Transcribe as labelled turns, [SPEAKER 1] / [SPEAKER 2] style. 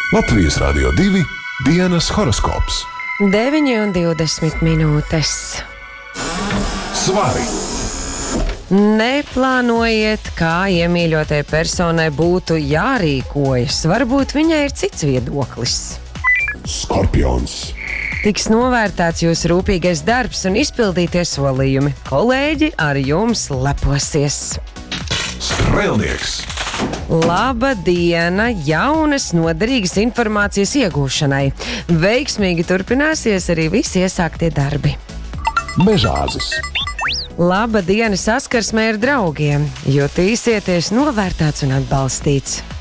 [SPEAKER 1] Latvijas Radio 2 dienas horoskops.
[SPEAKER 2] 9:20 minūtes.
[SPEAKER 1] Svari!
[SPEAKER 2] Neplānojiet, kā iemīļotai personai būtu jārīkojas. Varbūt viņai ir cits viedoklis.
[SPEAKER 1] Skorpions!
[SPEAKER 2] Tiks novērtēts jūsu rūpīgais darbs un izpildītie solījumi. Kolēģi ar jums leposies.
[SPEAKER 1] Strēlnieks!
[SPEAKER 2] Laba diena! Jaunas, noderīgas informācijas iegūšanai. Veiksmīgi turpināsies arī visi iesāktie darbi.
[SPEAKER 1] Mežāzis!
[SPEAKER 2] Laba diena saskarsmē ar draugiem, jutīsieties novērtēts un atbalstīts.